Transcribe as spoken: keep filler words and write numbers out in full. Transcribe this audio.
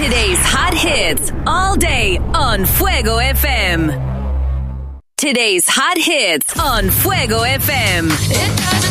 Today's hot hits all day on Fuego F M. Today's hot hits on Fuego F M. It